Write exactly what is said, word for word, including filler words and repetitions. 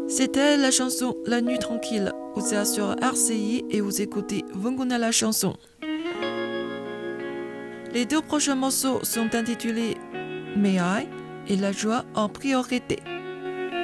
C'était la chanson La Nuit Tranquille. Vous êtes sur R C I et vous écoutez Vunguna la chanson. Les deux prochains morceaux sont intitulés May I et La joie en priorité.